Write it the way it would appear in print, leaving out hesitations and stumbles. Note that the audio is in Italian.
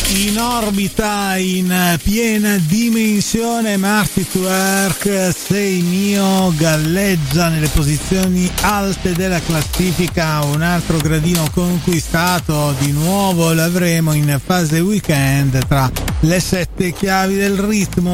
In orbita in piena dimensione, Marty Twerk, sei mio, galleggia nelle posizioni alte della classifica, un altro gradino conquistato, di nuovo l'avremo in fase weekend tra le 7 chiavi del ritmo.